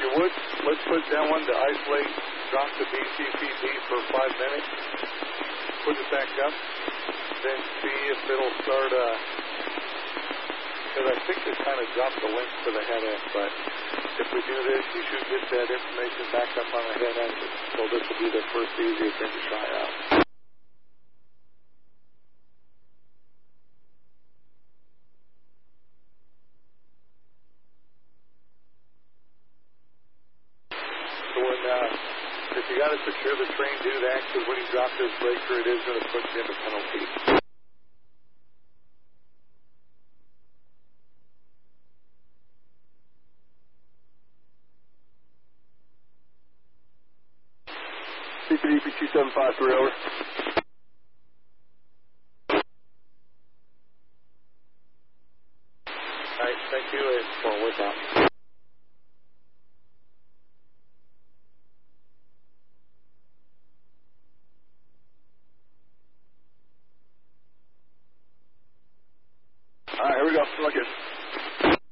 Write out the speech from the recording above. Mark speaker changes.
Speaker 1: you would, let's put that one to isolate, drop the BCPP for 5 minutes, put it back up, then see if it'll start, because I think it kind of dropped the link to the head end, but if we do this, you should get that information back up on the head end, so this will be the first easiest thing to try out. So when, if you got to secure the train, do that, because when you drop this breaker, it is going to put you into penalty.
Speaker 2: CPDP 2753, over.
Speaker 1: All right, thank you, and forward out.
Speaker 2: All right, here we go. Look it.